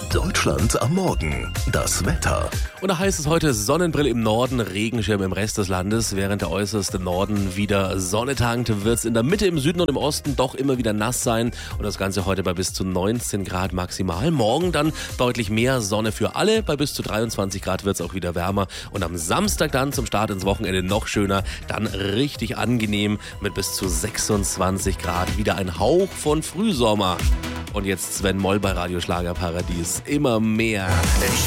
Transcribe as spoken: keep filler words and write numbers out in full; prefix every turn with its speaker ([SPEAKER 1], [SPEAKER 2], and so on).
[SPEAKER 1] Deutschland am Morgen. Das Wetter.
[SPEAKER 2] Und da heißt es heute Sonnenbrille im Norden, Regenschirm im Rest des Landes. Während der äußerste Norden wieder Sonne tankt, wird es in der Mitte, im Süden und im Osten doch immer wieder nass sein. Und das Ganze heute bei bis zu neunzehn Grad maximal. Morgen dann deutlich mehr Sonne für alle. Bei bis zu dreiundzwanzig Grad wird es auch wieder wärmer. Und am Samstag dann zum Start ins Wochenende noch schöner. Dann richtig angenehm mit bis zu sechsundzwanzig Grad. Wieder ein Hauch von Frühsommer. Und jetzt Sven Moll bei Radio Schlagerparadies. Immer mehr.
[SPEAKER 1] Ich